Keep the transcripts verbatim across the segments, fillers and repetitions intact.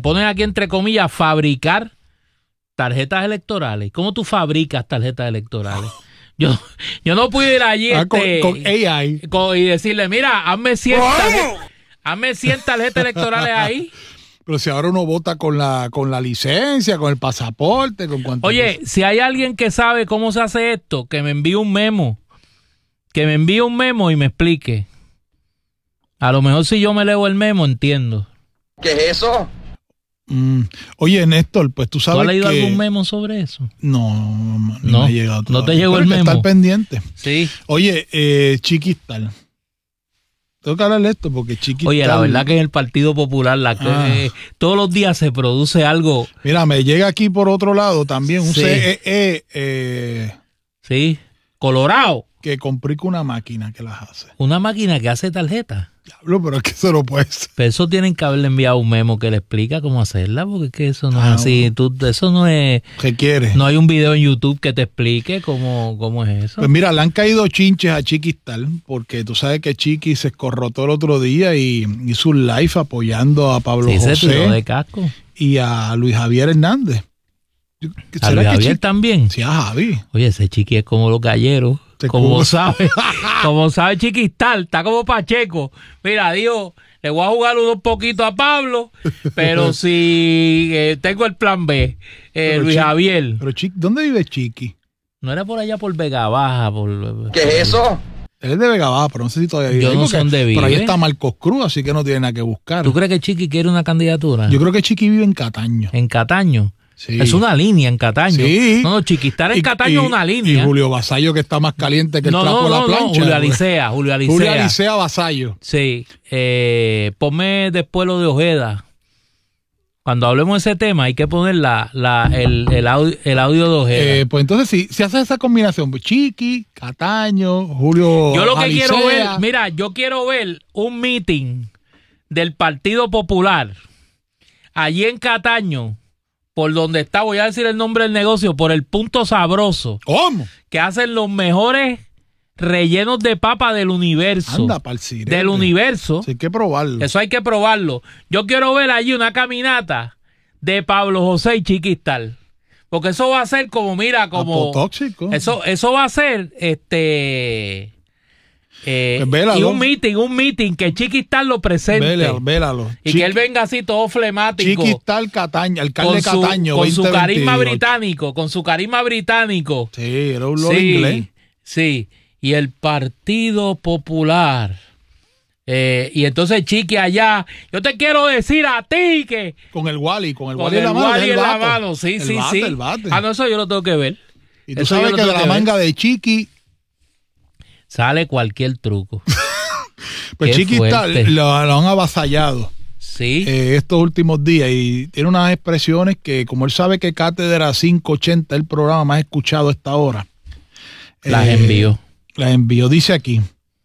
ponen aquí entre comillas, fabricar tarjetas electorales. ¿Cómo tú fabricas tarjetas electorales? Yo, yo no puedo ir allí ah, este, con, con A I con, y decirle, mira, hazme cien, tarjetas, hazme cien tarjetas electorales ahí. Pero si ahora uno vota con la con la licencia, con el pasaporte, con cuánto. Oye, cosa. Si hay alguien que sabe cómo se hace esto, que me envíe un memo. Que me envíe un memo y me explique. A lo mejor si yo me leo el memo, entiendo. ¿Qué es eso? Mm. Oye, Néstor, pues tú sabes que... ¿Tú has leído que... algún memo sobre eso? No, no, no me ha llegado todavía. No te llegó Pero el memo. Estar pendiente. Sí. Oye, eh, Chiquistal. Tengo que hablarle esto porque Chiquistal... Oye, la verdad que en el Partido Popular la que, ah. eh, todos los días se produce algo... Mira, me llega aquí por otro lado también un sí. C E E... Eh, sí, Colorado. Que compré con una máquina que las hace. Una máquina que hace tarjetas. Diablo, pero es que eso no puede ser. Pero eso tienen que haberle enviado un memo que le explica cómo hacerla, porque es que eso no ah, es así. Tú, eso no es... ¿Qué quieres? No hay un video en YouTube que te explique cómo, cómo es eso. Pues mira, le han caído chinches a Chiquistal, porque tú sabes que Chiqui se escorrotó el otro día y hizo un live apoyando a Pablo sí, José. Se tiró de casco. Y a Luis Javier Hernández. ¿A Luis Javier Chiqui? También? Sí, a Javi. Oye, ese Chiqui es como los galleros. Te como cubo. sabe, como sabe Chiquistal, está como Pacheco. Mira, dijo, le voy a jugar un poquito a Pablo, pero si eh, tengo el plan B, eh, pero Luis Chiqui, Javier. Pero Chiqui, ¿dónde vive Chiqui? No era por allá por Vega Baja. Por, ¿Qué es eso? Él es de Vega Baja, pero no sé si todavía vive. Yo no sé dónde vive. Pero ahí está Marcos Cruz, así que no tiene nada que buscar. ¿Tú crees que Chiqui quiere una candidatura? Yo creo que Chiqui vive en Cataño. ¿En Cataño? Sí. Es una línea en Cataño. Sí. No, no, Chiquistar en y, Cataño es una línea. Y Julio Vasallo, que está más caliente que el no, trapo no, de la no, plancha. No, Julio Alicea, Julio Alicea. Julio Alicea Vasallo. Sí. Eh, ponme después lo de Ojeda. Cuando hablemos de ese tema, hay que poner la, la, el, el, audio, el audio de Ojeda. Eh, pues entonces, si, si haces esa combinación, pues Chiqui, Cataño, Julio Yo lo que Alicea. quiero ver, mira, yo quiero ver un meeting del Partido Popular allí en Cataño, por donde está, voy a decir el nombre del negocio, por el Punto Sabroso. ¿Cómo? Que hacen los mejores rellenos de papa del universo. Anda, pa'l sirete. Del universo. Sí, hay que probarlo. Eso hay que probarlo. Yo quiero ver allí una caminata de Pablo José y Chiquistal. Porque eso va a ser como, mira, como... Apotóxico. Eso, eso va a ser, este... Eh, pues y un meeting, un meeting que Chiquistal lo presente. Vélalo, vélalo. Y Chiqui, que él venga así todo flemático. Chiquistal Cataño, alcalde con su, Cataño. Con su carisma veintiocho. británico, con su carisma británico. Sí, era un lord sí, inglés. Sí, y el Partido Popular. Eh, y entonces Chiqui allá, yo te quiero decir a ti que... Con el Wally, con el con Wally el en la mano. Wally el en la vato. mano, sí, el sí, bate, sí. El bate. Ah, no, eso yo lo tengo que ver. Y tú eso sabes yo que de tengo la que manga ver. de Chiqui... Sale cualquier truco. Pues Qué Chiqui está, fuerte. lo, lo han avasallado. Sí. Eh, estos últimos días y tiene unas expresiones que, como él sabe que Cátedra quinientos ochenta es el programa más escuchado a esta hora, Las eh, envió. Las envió. Dice aquí: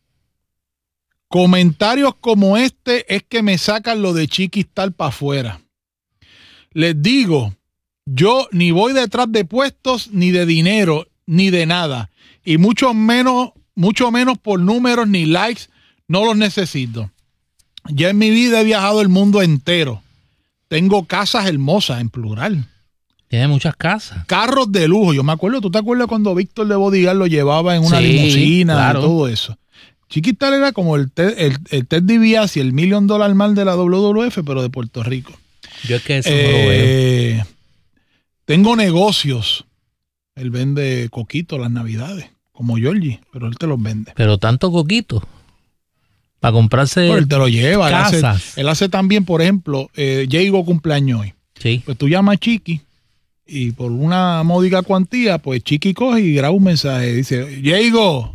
comentarios como este es que me sacan lo de Chiquistal para afuera. Les digo, yo ni voy detrás de puestos, ni de dinero, ni de nada. Y mucho menos, mucho menos por números ni likes, no los necesito. Ya en mi vida he viajado el mundo entero. Tengo casas hermosas, en plural. Tiene muchas casas. Carros de lujo. Yo me acuerdo, ¿tú te acuerdas cuando Víctor de Bodyguard lo llevaba en una sí, limusina claro. y todo eso? Chiquistal era como el Ted, el, el Ted DiBiase, el Million Dollar Man de la doble u doble u efe, pero de Puerto Rico. Yo es que eso eh, no lo veo. Tengo negocios. Él vende coquitos las navidades, como Georgie, pero él te los vende. Pero tanto coquito. Para comprarse Pero él te lo lleva. Él casas. hace, él hace también, por ejemplo, eh, Diego cumpleaños hoy. Sí. Pues tú llamas a Chiqui y por una módica cuantía, pues Chiqui coge y graba un mensaje. Dice: Diego,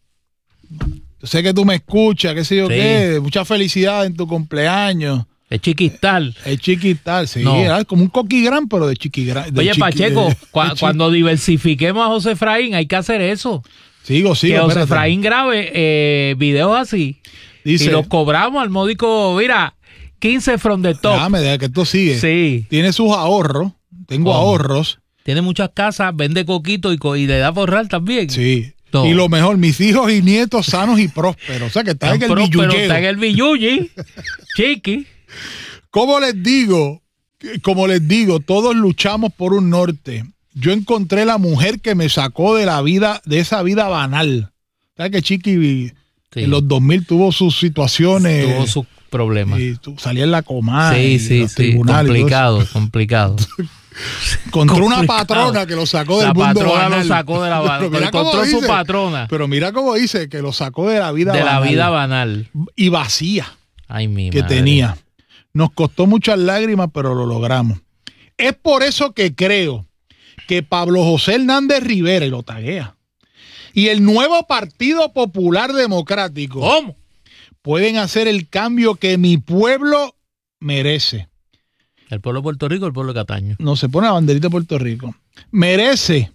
yo sé que tú me escuchas, qué sé yo Sí. qué, mucha felicidad en tu cumpleaños. Es Chiquistal. Es Chiquistal, sí, No. era como un coqui gran, pero de Chiqui gran. Oye, Chiqui, Pacheco, de, cu- de Chiqui. cuando diversifiquemos a José Efraín, hay que hacer eso. Sigo, sigo. que José espérate. Efraín grabe eh, videos así. Dice, y los cobramos al módico, mira, quince from the top. déjame, deja que esto sigue. Sí. Tiene sus ahorros, tengo ¿Cómo? ahorros. Tiene muchas casas, vende coquito y, co- y le da forral también. Sí. No. Y lo mejor, mis hijos y nietos sanos y prósperos. O sea, que está Tan en el próspero, billullero. está en el billuyi. Chiqui. ¿Cómo les digo como les digo, todos luchamos por un norte. Yo encontré la mujer que me sacó de la vida, de esa vida banal. ¿Sabes que Chiqui sí. en los dos mil tuvo sus situaciones? Tuvo sus problemas. Y salía en la Comar. Sí, sí, sí. Complicado, complicado. Encontró una patrona que lo sacó del la mundo banal. La patrona lo sacó de la banal. Encontró dice, su patrona. Pero mira cómo dice que lo sacó de la vida de banal. De la vida banal. Y vacía. Ay, mi que madre. tenía. Nos costó muchas lágrimas, pero lo logramos. Es por eso que creo que Pablo José Hernández Rivera, y lo taguea, y el nuevo Partido Popular Democrático ¿Cómo? pueden hacer el cambio que mi pueblo merece. ¿El pueblo de Puerto Rico o el pueblo de Cataño? No, se pone la banderita de Puerto Rico. Merece.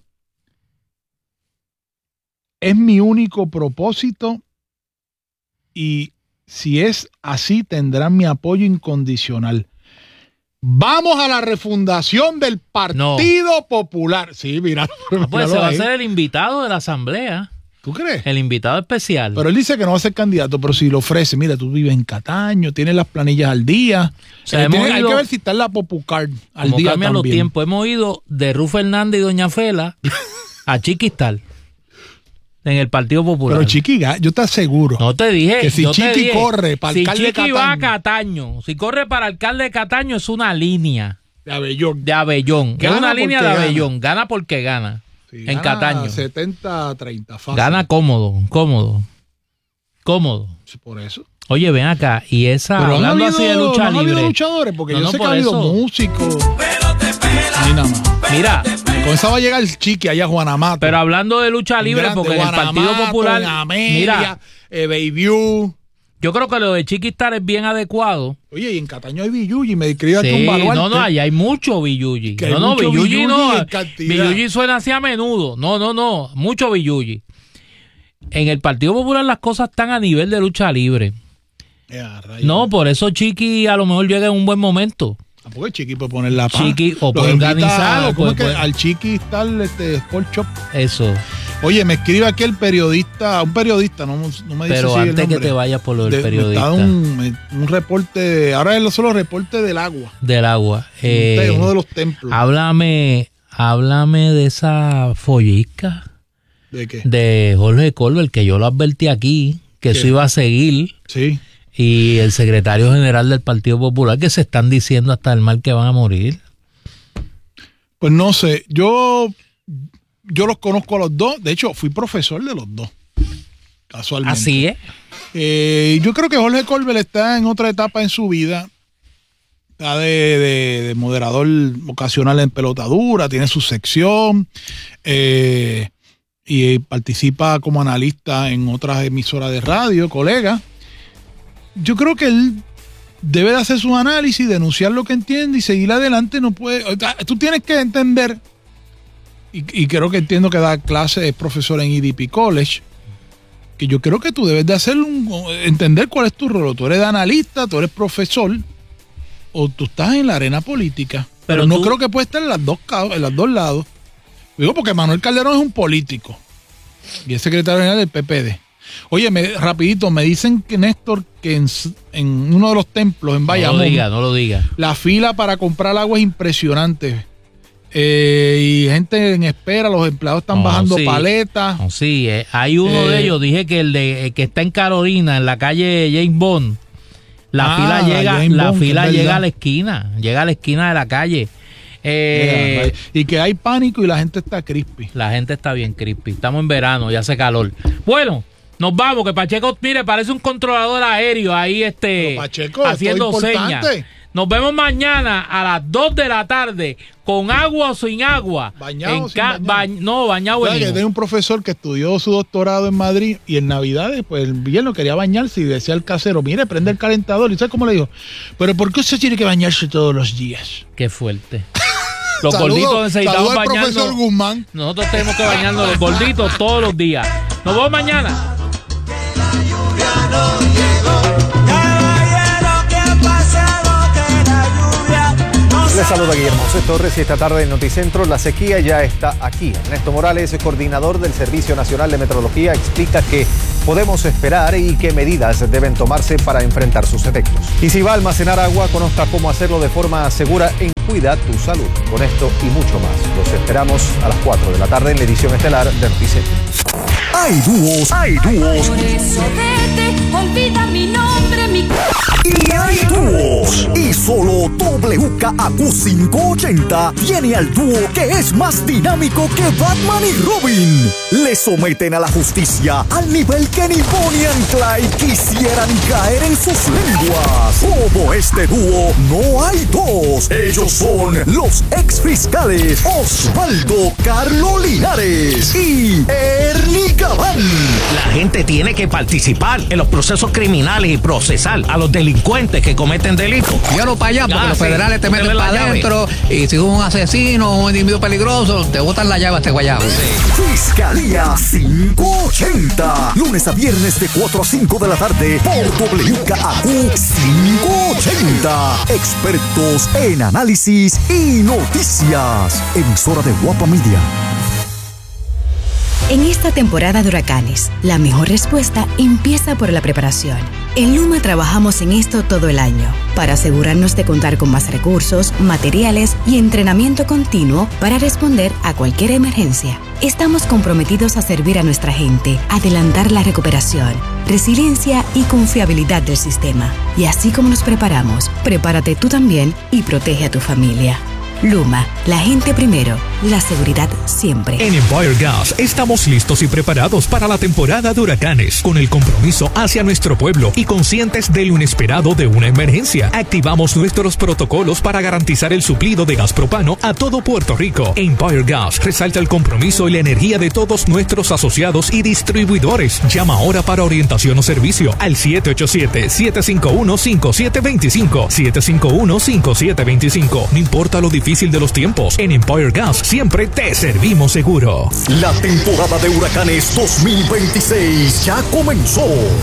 Es mi único propósito y si es así tendrán mi apoyo incondicional. Vamos a la refundación del Partido no. Popular. Sí, mira. Ah, pues se va ahí. a ser el invitado de la asamblea. ¿Tú crees? El invitado especial. Pero él dice que no va a ser candidato, pero si lo ofrece, mira, tú vives en Cataño, tienes las planillas al día. O sea, hemos tiene, ido, hay que ver si está en la Popucard al como día cambian también. los tiempos. Hemos ido de Ruf Fernández y Doña Fela a Chiquistal en el Partido Popular. Pero Chiqui, yo te aseguro. No te dije. Que si yo Chiqui dije, corre para si alcalde de Chiqui Cataño. va a Cataño, si corre para alcalde de Cataño es una línea. De Abellón. De Abellón. Gana es una línea de gana. Abellón. Gana porque gana. Sí, en gana Cataño. setenta a treinta fácil. Gana cómodo, cómodo. Cómodo. Por eso. Oye, ven acá. Y esa, pero hablando habido, así de lucha no libre. Ha habido luchadores, porque no, yo no, sé que ha habido eso. músicos. Ni nada más. Mira. Con esa va a llegar el Chiqui allá a Juanamato. Pero hablando de lucha libre, grande, porque en el Partido Popular. En Amelia, mira. Eh, Bayview. Yo creo que lo de Chiquistar es bien adecuado. Oye, y en Cataño hay Billuyi, me escribe aquí sí, un baluarte. No, no, allá hay mucho Billuyi. Que No, hay no, mucho Billuyi no. Billuyi Billuyi suena así a menudo. No, no, no. Mucho Billuyi. En el Partido Popular las cosas están a nivel de lucha libre. Yeah, no, por eso Chiqui a lo mejor llega en un buen momento. ¿A poco el Chiqui puede poner la paz? Chiqui, o puede organizarlo. ¿Cómo pues, es que pues, al Chiqui está el este, Sport Shop? Eso. Oye, me escribe aquí el periodista, un periodista, no, no me dice Pero si antes el nombre, que te vayas por lo del de, periodista. Un, un reporte, ahora es solo reporte del agua. Del agua. Eh, uno de los templos. Háblame, háblame de esa follisca. ¿De qué? De Jorge Colbert, que yo lo advertí aquí, que ¿Qué? Eso iba a seguir. Sí. Y el secretario general del Partido Popular, que se están diciendo hasta el mal que van a morir. Pues no sé, yo, yo los conozco a los dos. De hecho, fui profesor de los dos. Casualmente. Así es. Eh, yo creo que Jorge Colbert está en otra etapa en su vida. Está de, de, de moderador ocasional en pelotadura, tiene su sección. Eh, y participa como analista en otras emisoras de radio, colega. Yo creo que él debe de hacer su análisis, denunciar lo que entiende y seguir adelante. No puede, tú tienes que entender, y, y creo que entiendo que da clase, es profesor en E D P College, que yo creo que tú debes de hacer un, entender cuál es tu rol. Tú eres analista, tú eres profesor, o tú estás en la arena política. Pero, Pero no tú... creo que puede estar en, las dos, en los dos lados. Digo, porque Manuel Calderón es un político y es secretario general del P P D. Oye, me, rapidito, me dicen que Néstor, que en, en uno de los templos en Bayamón, no lo diga, no lo diga. La fila para comprar agua es impresionante. Eh, y gente en espera, los empleados están no, bajando sí. paletas. No, sí, eh, hay uno eh, de ellos, dije que el de el que está en Carolina, en la calle James Bond, la ah, fila llega, la, la Bond, fila llega a la esquina, llega a la esquina de la calle. Eh, y que hay pánico y la gente está crispy. La gente está bien crispy. Estamos en verano, ya hace calor. Bueno, nos vamos, que Pacheco, mire, parece un controlador aéreo ahí este Pacheco, haciendo señas. Nos vemos mañana a las dos de la tarde, con agua o sin agua. Bañado en sin bañar. Ba no, bañado. O sea, que tengo un profesor que estudió su doctorado en Madrid y en Navidades, pues el viernes quería bañarse y decía al casero, mire, prende el calentador. ¿Y sabes cómo le dijo? Pero ¿por qué usted tiene que bañarse todos los días? Qué fuerte. Los saludo, gorditos necesitamos bañarnos. Profesor Guzmán. Nosotros tenemos que bañarnos los gorditos todos los días. Nos vemos mañana. Les saluda Guillermo José Torres y esta tarde en Noticentro la sequía ya está aquí. Ernesto Morales, coordinador del Servicio Nacional de Meteorología, explica que podemos esperar y qué medidas deben tomarse para enfrentar sus efectos. Y si va a almacenar agua, conozca cómo hacerlo de forma segura en Cuida tu Salud. Con esto y mucho más, los esperamos a las cuatro de la tarde en la edición estelar de Noticentro. Hay dúos, hay dúos. Por eso vete, olvida mi nombre, mi... Y hay dúos. Y solo W K A Q quinientos ochenta tiene al dúo que es más dinámico que Batman y Robin. Le someten a la justicia al nivel que ni Bonnie and Clyde quisieran caer en sus lenguas. Como este dúo, no hay dos. Ellos son los ex fiscales Osvaldo Carlo Linares y Ernie Gabán. La gente tiene que participar en los procesos criminales y procesar a los delincuentes que cometen delitos. Llévalo para allá porque Ah, los sí. federales te meten Dele la para llave. adentro y si es un asesino o un individuo peligroso, te botan la llave a este guayabo. Fiscalía quinientos ochenta. Lunes a viernes de cuatro a cinco de la tarde por W K A Q quinientos ochenta. Expertos en análisis y noticias. Emisora de Guapa Media. En esta temporada de huracanes, la mejor respuesta empieza por la preparación. En Luma trabajamos en esto todo el año, para asegurarnos de contar con más recursos, materiales y entrenamiento continuo para responder a cualquier emergencia. Estamos comprometidos a servir a nuestra gente, adelantar la recuperación, resiliencia y confiabilidad del sistema. Y así como nos preparamos, prepárate tú también y protege a tu familia. Luma, la gente primero, la seguridad siempre. En Empire Gas estamos listos y preparados para la temporada de huracanes, con el compromiso hacia nuestro pueblo y conscientes de lo inesperado de una emergencia. Activamos nuestros protocolos para garantizar el suplido de gas propano a todo Puerto Rico. Empire Gas resalta el compromiso y la energía de todos nuestros asociados y distribuidores. Llama ahora para orientación o servicio al siete ocho siete, siete cinco uno, cinco siete dos cinco, siete cinco uno, cinco siete dos cinco. No importa lo difícil de los tiempos, en Empire Gas siempre te servimos seguro. La temporada de huracanes dos mil veintiséis ya comenzó.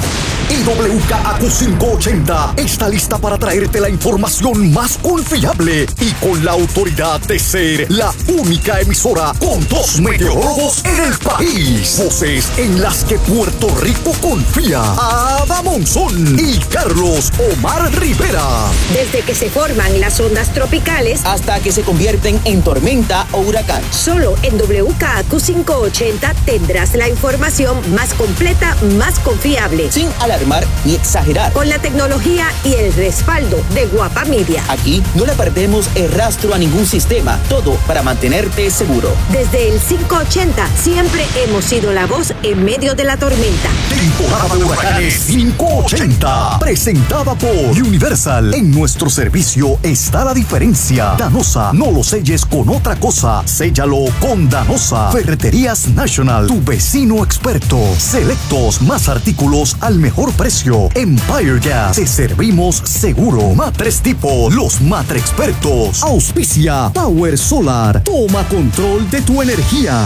Y W K A Q quinientos ochenta está lista para traerte la información más confiable y con la autoridad de ser la única emisora con dos meteorólogos en el país. Voces en las que Puerto Rico confía. Ada Monzón y Carlos Omar Rivera. Desde que se forman las ondas tropicales hasta que se convierten en tormenta o huracán. Solo en W K A Q quinientos ochenta tendrás la información más completa, más confiable. Sin alarmar ni exagerar. Con la tecnología y el respaldo de Guapa Media. Aquí no le perdemos el rastro a ningún sistema. Todo para mantenerte seguro. Desde el quinientos ochenta siempre hemos sido la voz en medio de la tormenta. Temporada de huracanes quinientos ochenta. Presentada por Universal. En nuestro servicio está la diferencia. Danosa, no lo selles con otra cosa. Séllalo con Danosa. Ferreterías National, tu vecino experto. Selectos, más artículos al mejor precio. Empire Gas, te servimos seguro. Matres Tipo, los Matre expertos. Auspicia Power Solar. Toma control de tu energía.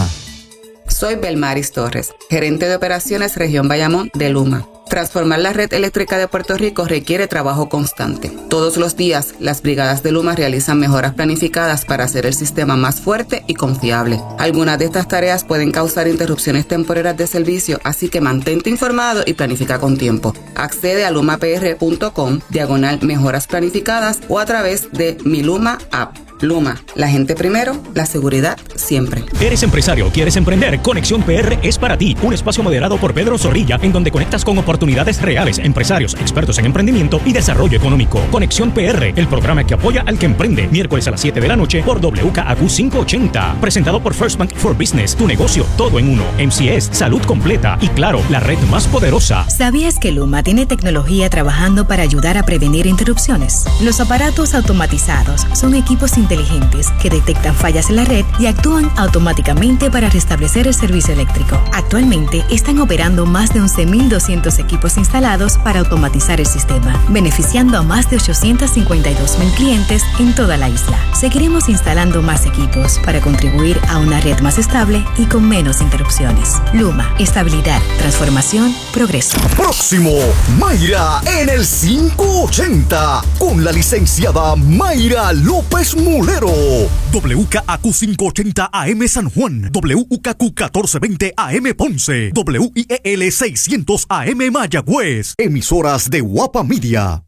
Soy Belmaris Torres, gerente de operaciones Región Bayamón de Luma. Transformar la red eléctrica de Puerto Rico requiere trabajo constante. Todos los días, las brigadas de Luma realizan mejoras planificadas para hacer el sistema más fuerte y confiable. Algunas de estas tareas pueden causar interrupciones temporeras de servicio, así que mantente informado y planifica con tiempo. Accede a lumapr punto com, diagonal mejoras planificadas o a través de Mi Luma App. Luma, la gente primero, la seguridad siempre. ¿Eres empresario? ¿Quieres emprender? Conexión P R es para ti. Un espacio moderado por Pedro Zorrilla en donde conectas con oportunidades reales, empresarios, expertos en emprendimiento y desarrollo económico. Conexión P R, el programa que apoya al que emprende. Miércoles a las siete de la noche por W K A Q quinientos ochenta. Presentado por First Bank for Business. Tu negocio, todo en uno. M C S, salud completa y claro, la red más poderosa. ¿Sabías que Luma tiene tecnología trabajando para ayudar a prevenir interrupciones? Los aparatos automatizados son equipos inteligentes que detectan fallas en la red y actúan automáticamente para restablecer el servicio eléctrico. Actualmente están operando más de once mil doscientos equipos instalados para automatizar el sistema, beneficiando a más de ochocientos cincuenta y dos mil clientes en toda la isla. Seguiremos instalando más equipos para contribuir a una red más estable y con menos interrupciones. Luma, estabilidad, transformación, progreso. Próximo, Mayra en el quinientos ochenta, con la licenciada Mayra López Muñoz. Mulero. W K A Q quinientos ochenta A M San Juan, W K Q catorce veinte A M Ponce, W I E L seiscientos A M Mayagüez. Emisoras de Guapa Media.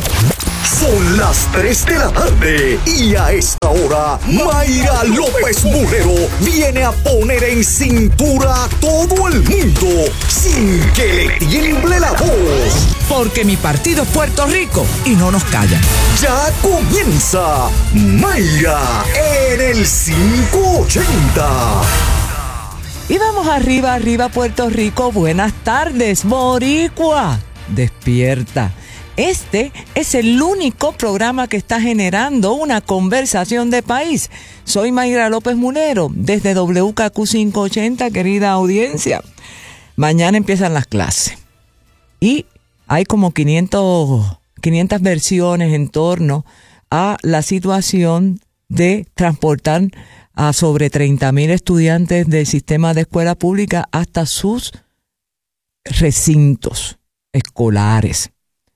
Son las tres de la tarde y a esta hora Mayra López Mulero viene a poner en cintura a todo el mundo sin que le tiemble la voz. Porque mi partido es Puerto Rico y no nos callan. Ya comienza Mayra en el quinientos ochenta. Y vamos arriba, arriba Puerto Rico. Buenas tardes, Boricua. Despierta. Este es el único programa que está generando una conversación de país. Soy Mayra López Mulero, desde W K Q quinientos ochenta, querida audiencia. Mañana empiezan las clases. Y hay como quinientas versiones en torno a la situación de transportar a sobre treinta mil estudiantes del sistema de escuela pública hasta sus recintos escolares.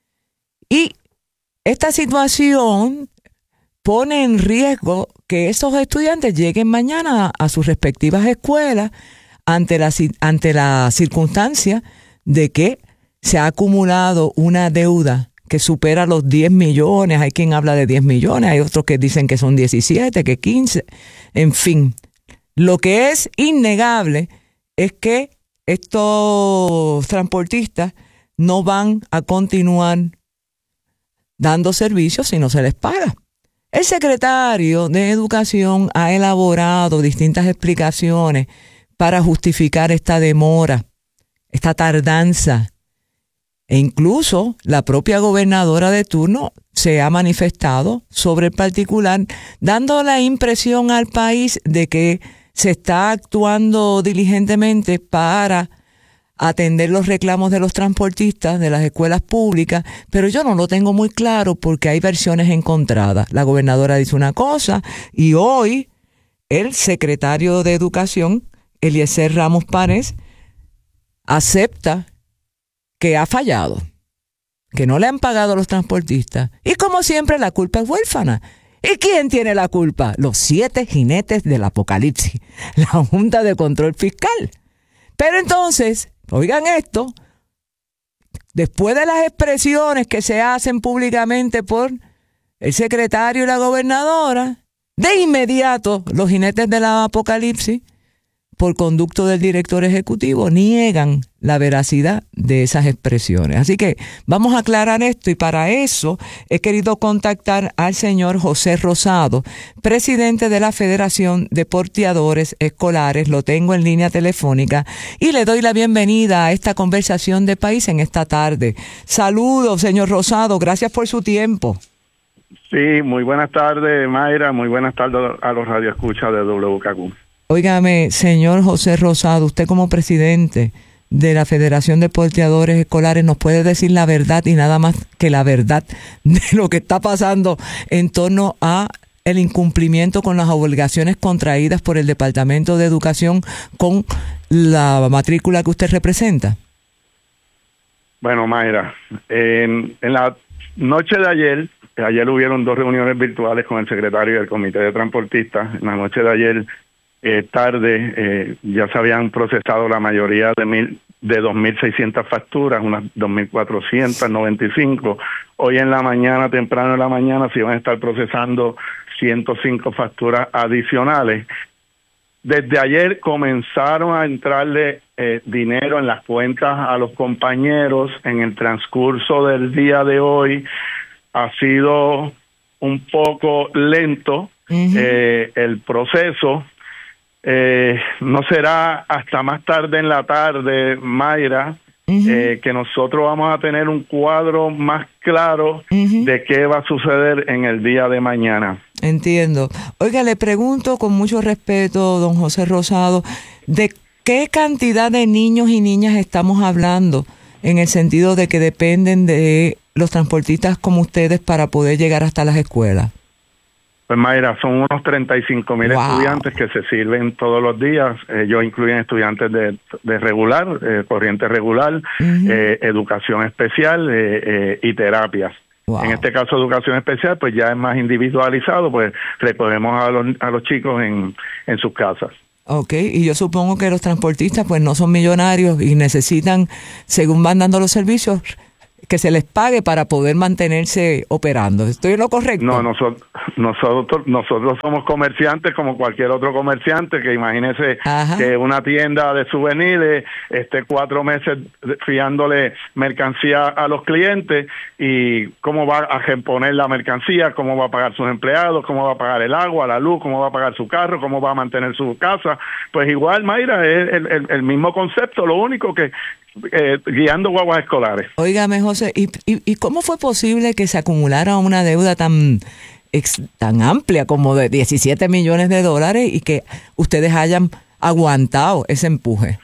Y esta situación pone en riesgo que esos estudiantes lleguen mañana a sus respectivas escuelas ante la, ante la circunstancia de que se ha acumulado una deuda que supera los diez millones. Hay quien habla de diez millones, hay otros que dicen que son diecisiete, que quince. En fin, lo que es innegable es que estos transportistas no van a continuar dando servicios si no se les paga. El secretario de Educación ha elaborado distintas explicaciones para justificar esta demora, esta tardanza. E incluso la propia gobernadora de turno se ha manifestado sobre el particular, dando la impresión al país de que se está actuando diligentemente para atender los reclamos de los transportistas de las escuelas públicas, pero yo no lo tengo muy claro porque hay versiones encontradas. La gobernadora dice una cosa y hoy el secretario de Educación, Eliezer Ramos Párez, acepta que ha fallado, que no le han pagado a los transportistas. Y como siempre, la culpa es huérfana. ¿Y quién tiene la culpa? Los siete jinetes del apocalipsis, la Junta de Control Fiscal. Pero entonces, oigan esto, después de las expresiones que se hacen públicamente por el secretario y la gobernadora, de inmediato los jinetes del apocalipsis, por conducto del director ejecutivo, niegan la veracidad de esas expresiones. Así que vamos a aclarar esto y para eso he querido contactar al señor José Rosado, presidente de la Federación de Porteadores Escolares. Lo tengo en línea telefónica y le doy la bienvenida a esta conversación de país en esta tarde. Saludos, señor Rosado, gracias por su tiempo. Sí, muy buenas tardes, Mayra, muy buenas tardes a los radioescuchas de W K Q. Óigame, señor José Rosado, usted como presidente de la Federación de Porteadores Escolares nos puede decir la verdad y nada más que la verdad de lo que está pasando en torno a el incumplimiento con las obligaciones contraídas por el Departamento de Educación con la matrícula que usted representa. Bueno, Mayra, en, en la noche de ayer, ayer hubieron dos reuniones virtuales con el secretario del Comité de Transportistas. En la noche de ayer, Eh, tarde, eh, ya se habían procesado la mayoría de mil de dos mil seiscientas facturas, unas dos mil cuatrocientas noventa y cinco. Hoy en la mañana, temprano en la mañana, se iban a estar procesando ciento cinco facturas adicionales. Desde ayer comenzaron a entrarle eh, dinero en las cuentas a los compañeros. En el transcurso del día de hoy ha sido un poco lento uh-huh. eh, el proceso. Eh, no será hasta más tarde en la tarde, Mayra, uh-huh. eh, que nosotros vamos a tener un cuadro más claro uh-huh. de qué va a suceder en el día de mañana. Entiendo. Oiga, le pregunto con mucho respeto, don José Rosado, ¿de qué cantidad de niños y niñas estamos hablando en el sentido de que dependen de los transportistas como ustedes para poder llegar hasta las escuelas? Pues Mayra, son unos treinta y cinco mil wow. estudiantes que se sirven todos los días. Ellos incluyen estudiantes de, de regular, eh, corriente regular, uh-huh. eh, educación especial eh, eh, y terapias. Wow. Wow. En este caso, educación especial, pues ya es más individualizado, pues recogemos a los, a los chicos en, en sus casas. Ok, y yo supongo que los transportistas pues no son millonarios y necesitan, según van dando los servicios, que se les pague para poder mantenerse operando. ¿Estoy en lo correcto? No, nosotros, nosotros, nosotros somos comerciantes como cualquier otro comerciante, que imagínese Ajá. que una tienda de souvenirs esté cuatro meses fiándole mercancía a los clientes y cómo va a reponer la mercancía, cómo va a pagar sus empleados, cómo va a pagar el agua, la luz, cómo va a pagar su carro, cómo va a mantener su casa. Pues igual, Mayra, es el, el, el mismo concepto, lo único que Eh, guiando guaguas escolares. Óigame, José, ¿y, y, ¿y cómo fue posible que se acumulara una deuda tan, ex, tan amplia como de diecisiete millones de dólares y que ustedes hayan aguantado ese empuje?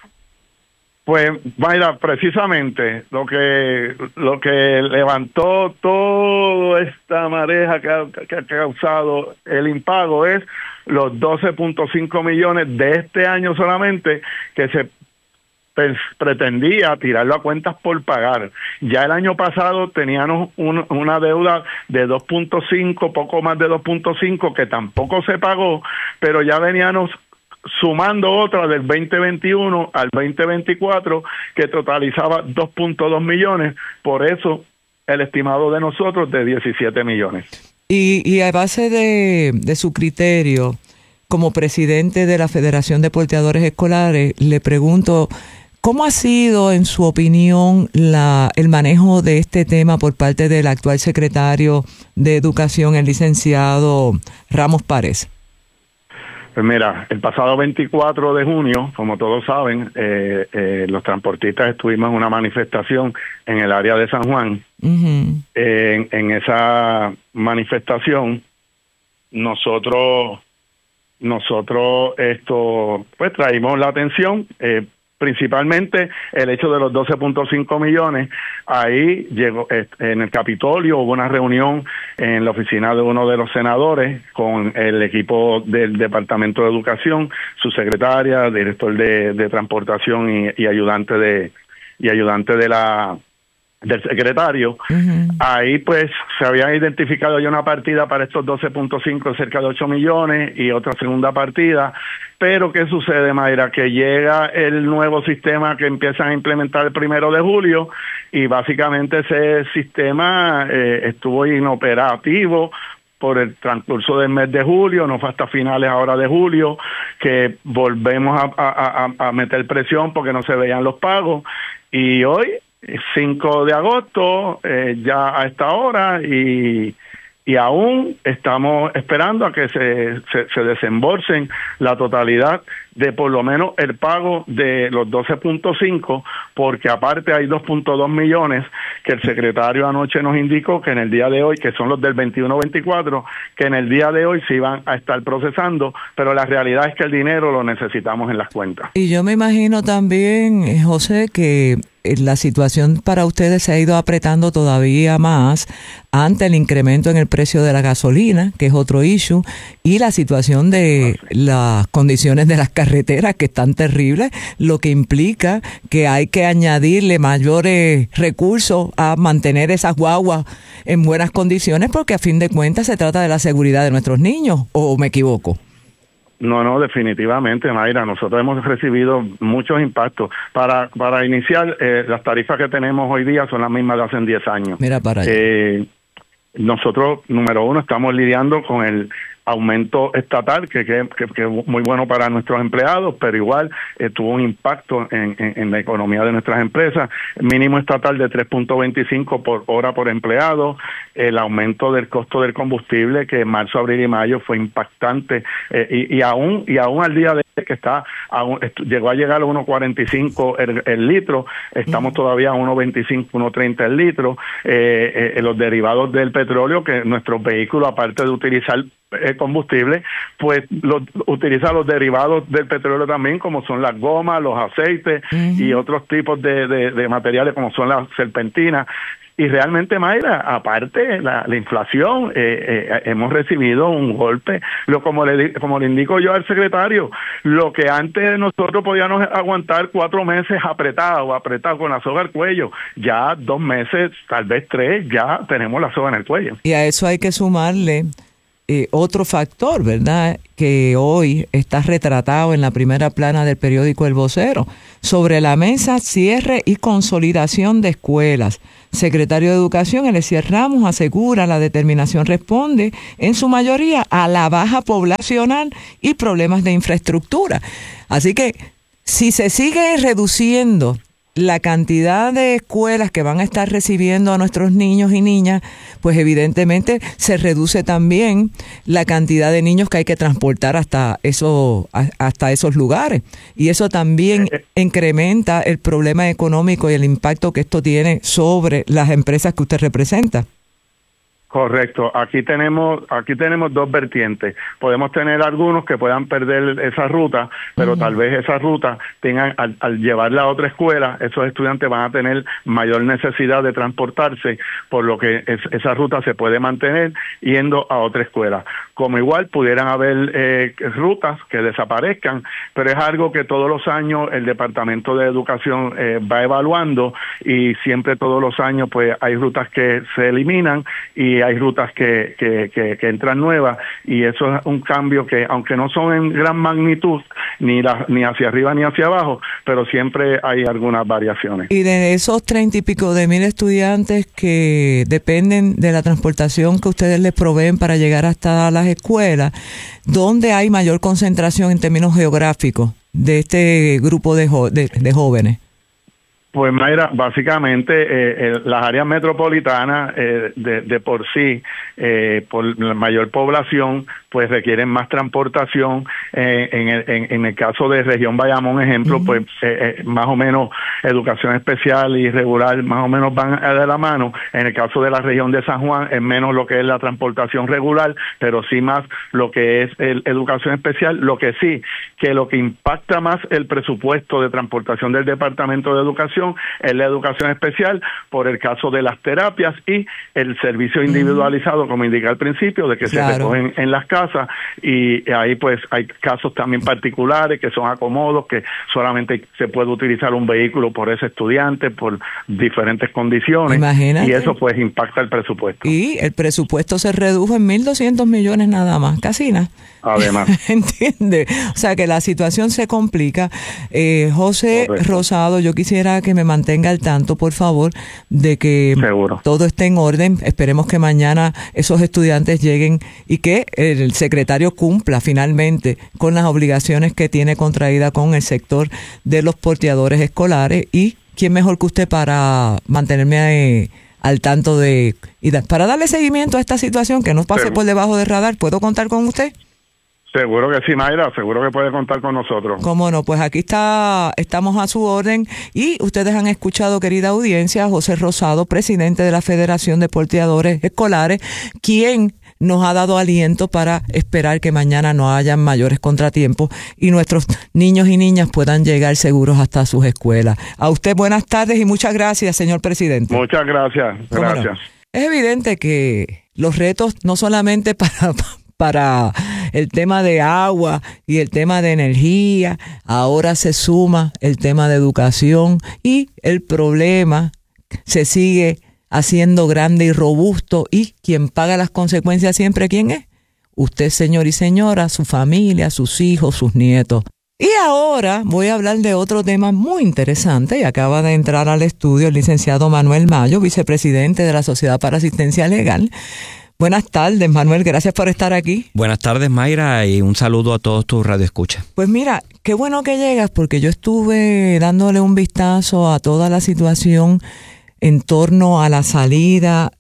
Pues, Mayra, precisamente lo que lo que levantó toda esta mareja que ha, que ha causado el impago es los doce punto cinco millones de este año solamente que se pretendía tirarlo a cuentas por pagar. Ya el año pasado teníamos un, una deuda de dos punto cinco, poco más de dos punto cinco, que tampoco se pagó, pero ya veníamos sumando otra del veinte veintiuno al veinte veinticuatro que totalizaba dos punto dos millones, por eso el estimado de nosotros de diecisiete millones. Y, y a base de, de su criterio, como presidente de la Federación de Porteadores Escolares, le pregunto, ¿cómo ha sido, en su opinión, la, el manejo de este tema por parte del actual secretario de Educación, el licenciado Ramos Párez? Pues mira, el pasado veinticuatro de junio, como todos saben, eh, eh, los transportistas estuvimos en una manifestación en el área de San Juan. Uh-huh. Eh, en, en esa manifestación, nosotros, nosotros esto, pues traímos la atención, eh, principalmente el hecho de los doce punto cinco millones. Ahí llegó, en el Capitolio hubo una reunión en la oficina de uno de los senadores con el equipo del Departamento de Educación, su secretaria, director de, de transportación y, y ayudante de y ayudante de la del secretario. Uh-huh. Ahí pues se había identificado ya una partida para estos doce punto cinco, cerca de ocho millones, y otra segunda partida. Pero ¿qué sucede, Mayra? Que llega el nuevo sistema que empiezan a implementar el primero de julio y básicamente ese sistema eh, estuvo inoperativo por el transcurso del mes de julio, no fue hasta finales ahora de julio que volvemos a, a, a, a meter presión porque no se veían los pagos, y hoy cinco de agosto, eh, ya a esta hora, y, y aún estamos esperando a que se, se, se desembolsen la totalidad de por lo menos el pago de los doce punto cinco, porque aparte hay dos punto dos millones que el secretario anoche nos indicó que en el día de hoy, que son los del veintiuno veinticuatro, que en el día de hoy se iban a estar procesando, pero la realidad es que el dinero lo necesitamos en las cuentas. Y yo me imagino también, José, que la situación para ustedes se ha ido apretando todavía más ante el incremento en el precio de la gasolina, que es otro issue, y la situación de ah, sí. las condiciones de las carreteras, que están terribles, lo que implica que hay que añadirle mayores recursos a mantener esas guaguas en buenas condiciones, porque a fin de cuentas se trata de la seguridad de nuestros niños, ¿o me equivoco? No, no, definitivamente, Mayra. Nosotros hemos recibido muchos impactos. Para para iniciar, eh, las tarifas que tenemos hoy día son las mismas de hace diez años. Mira para allá. Eh, nosotros, número uno, estamos lidiando con el aumento estatal, que, que, que, que es muy bueno para nuestros empleados, pero igual eh, tuvo un impacto en, en, en la economía de nuestras empresas. Mínimo estatal de tres punto veinticinco por hora por empleado, el aumento del costo del combustible, que en marzo, abril y mayo fue impactante, eh, y, y aún y aún al día de hoy, que está aún, llegó a llegar a uno cuarenta y cinco el, el litro, estamos uh-huh. todavía a uno veinticinco, uno treinta el litro. Eh, eh, los derivados del petróleo, que nuestros vehículos, aparte de utilizar eh, combustible, pues lo, utiliza los derivados del petróleo también, como son las gomas, los aceites uh-huh. y otros tipos de, de, de materiales como son las serpentinas. Y realmente, Mayra, aparte la, la inflación, eh, eh, hemos recibido un golpe. Lo como le como le indico yo al secretario, lo que antes nosotros podíamos aguantar cuatro meses apretado, apretado con la soga al cuello, ya dos meses, tal vez tres, ya tenemos la soga en el cuello. Y a eso hay que sumarle Eh, otro factor, ¿verdad?, que hoy está retratado en la primera plana del periódico El Vocero. Sobre la mesa, cierre y consolidación de escuelas. Secretario de Educación, Eliezer Ramos, asegura la determinación responde en su mayoría a la baja poblacional y problemas de infraestructura. Así que si se sigue reduciendo la cantidad de escuelas que van a estar recibiendo a nuestros niños y niñas, pues evidentemente se reduce también la cantidad de niños que hay que transportar hasta eso, hasta esos lugares. Y eso también incrementa el problema económico y el impacto que esto tiene sobre las empresas que usted representa. Correcto. Aquí tenemos aquí tenemos dos vertientes. Podemos tener algunos que puedan perder esa ruta, pero uh-huh. tal vez esa ruta tengan al, al llevarla a otra escuela, esos estudiantes van a tener mayor necesidad de transportarse, por lo que es, esa ruta se puede mantener yendo a otra escuela. Como igual pudieran haber eh, rutas que desaparezcan, pero es algo que todos los años el Departamento de Educación eh, va evaluando y siempre todos los años pues hay rutas que se eliminan y hay rutas que, que, que, que entran nuevas, y eso es un cambio que, aunque no son en gran magnitud, ni, la, ni hacia arriba ni hacia abajo, pero siempre hay algunas variaciones. Y de esos treinta y pico de mil estudiantes que dependen de la transportación que ustedes les proveen para llegar hasta las escuelas, ¿dónde hay mayor concentración en términos geográficos de este grupo de, jo- de, de jóvenes? Pues Mayra, básicamente eh, eh, las áreas metropolitanas eh, de, de por sí, eh, por la mayor población, pues requieren más transportación. Eh, en, el, en, en el caso de región Bayamón, ejemplo, uh-huh. pues eh, eh, más o menos educación especial y regular más o menos van de la mano. En el caso de la región de San Juan es menos lo que es la transportación regular, pero sí más lo que es el, educación especial. Lo que sí, que lo que impacta más el presupuesto de transportación del Departamento de Educación es la educación especial, por el caso de las terapias y el servicio individualizado, uh-huh. como indica al principio, de que claro. se recogen en las casas, y ahí pues hay casos también particulares que son acomodos, que solamente se puede utilizar un vehículo por ese estudiante por diferentes condiciones. Imagínate. Y eso pues impacta el presupuesto. Y el presupuesto se redujo en mil doscientos millones nada más, casi nada. Además. ¿Entiende? O sea que la situación se complica. Eh, José Correcto. Rosado, yo quisiera que me mantenga al tanto, por favor, de que Seguro. todo esté en orden. Esperemos que mañana esos estudiantes lleguen y que el secretario cumpla finalmente con las obligaciones que tiene contraída con el sector de los porteadores escolares. Y quién mejor que usted para mantenerme eh, al tanto de y da, para darle seguimiento a esta situación que no pase Seguro. por debajo del radar. ¿Puedo contar con usted? Seguro que sí, Mayra, seguro que puede contar con nosotros. Cómo no, pues aquí está, estamos a su orden, y ustedes han escuchado, querida audiencia, a José Rosado, presidente de la Federación de Porteadores Escolares, quien nos ha dado aliento para esperar que mañana no haya mayores contratiempos y nuestros niños y niñas puedan llegar seguros hasta sus escuelas. A usted buenas tardes y muchas gracias, señor presidente. Muchas gracias, gracias. No? Es evidente que los retos no solamente para... para el tema de agua y el tema de energía, ahora se suma el tema de educación, y el problema se sigue haciendo grande y robusto, y quien paga las consecuencias siempre, ¿quién es? Usted, señor y señora, su familia, sus hijos, sus nietos. Y ahora voy a hablar de otro tema muy interesante, y acaba de entrar al estudio el licenciado Manuel Mayo, vicepresidente de la Sociedad para Asistencia Legal. Buenas tardes, Manuel, gracias por estar aquí. Buenas tardes, Mayra, y un saludo a todos tus radioescuchas. Pues mira, qué bueno que llegas, porque yo estuve dándole un vistazo a toda la situación en torno a la salida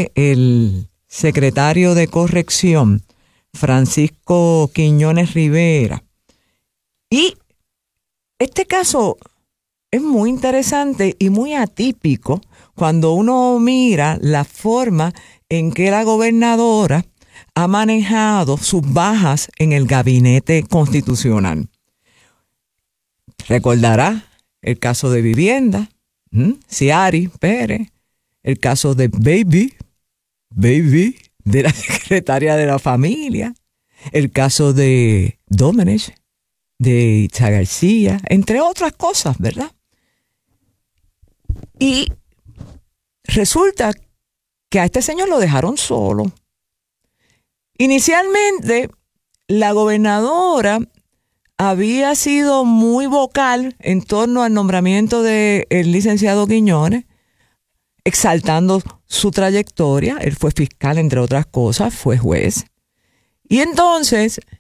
del secretario de Corrección, Francisco Quiñones Rivera. Y este caso es muy interesante y muy atípico cuando uno mira la forma en que la gobernadora ha manejado sus bajas en el gabinete constitucional. Recordará el caso de vivienda, ¿Mm? Ciari Pérez, el caso de Baby, Baby, de la secretaria de la familia, el caso de Domenech, de Itza García, entre otras cosas, ¿verdad? Y resulta que a este señor lo dejaron solo. Inicialmente, la gobernadora había sido muy vocal en torno al nombramiento del licenciado Quiñones, exaltando su trayectoria. Él fue fiscal, entre otras cosas, fue juez. Y entonces